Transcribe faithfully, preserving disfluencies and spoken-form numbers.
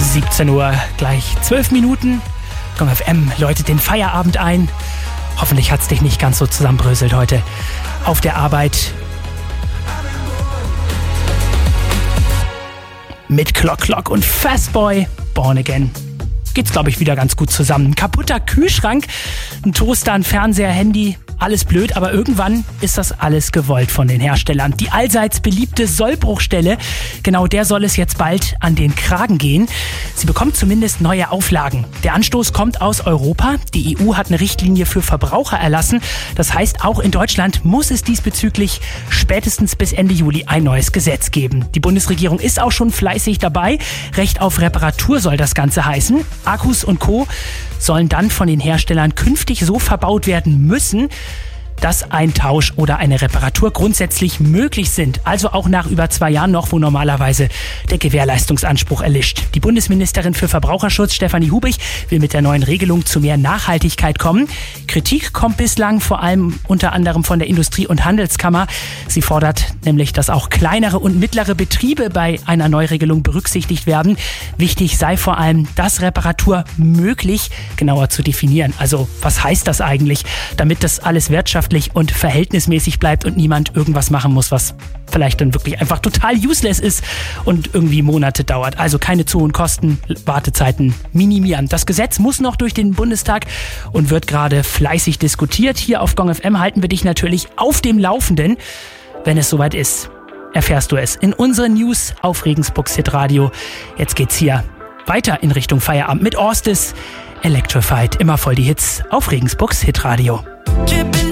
siebzehn Uhr, gleich zwölf Minuten. Gong F M läutet den Feierabend ein. Hoffentlich hat es dich nicht ganz so zusammenbröselt heute auf der Arbeit. Mit Clock Clock und Fastboy, Born Again. Geht's, glaube ich, wieder ganz gut zusammen. Ein kaputter Kühlschrank, ein Toaster, ein Fernseher, Handy, alles blöd, aber irgendwann ist das alles gewollt von den Herstellern. Die allseits beliebte Sollbruchstelle, genau der soll es jetzt bald an den Kragen gehen. Sie bekommt zumindest neue Auflagen. Der Anstoß kommt aus Europa. Die E U hat eine Richtlinie für Verbraucher erlassen. Das heißt, auch in Deutschland muss es diesbezüglich spätestens bis Ende Juli ein neues Gesetz geben. Die Bundesregierung ist auch schon fleißig dabei. Recht auf Reparatur soll das Ganze heißen. Akkus und Co. sollen dann von den Herstellern künftig so verbaut werden müssen, dass ein Tausch oder eine Reparatur grundsätzlich möglich sind. Also auch nach über zwei Jahren noch, wo normalerweise der Gewährleistungsanspruch erlischt. Die Bundesministerin für Verbraucherschutz, Stefanie Hubig, will mit der neuen Regelung zu mehr Nachhaltigkeit kommen. Kritik kommt bislang vor allem unter anderem von der Industrie- und Handelskammer. Sie fordert nämlich, dass auch kleinere und mittlere Betriebe bei einer Neuregelung berücksichtigt werden. Wichtig sei vor allem, das Reparatur möglich genauer zu definieren. Also was heißt das eigentlich, damit das alles wirtschaftlich und verhältnismäßig bleibt und niemand irgendwas machen muss, was vielleicht dann wirklich einfach total useless ist und irgendwie Monate dauert. Also keine zu hohen Kosten, Wartezeiten minimieren. Das Gesetz muss noch durch den Bundestag und wird gerade fleißig diskutiert. Hier auf Gong F M halten wir dich natürlich auf dem Laufenden. Wenn es soweit ist, erfährst du es in unseren News auf Regensburgs Hitradio. Jetzt geht's hier weiter in Richtung Feierabend mit Orstes Electrified. Immer voll die Hits auf Regensburgs Hitradio.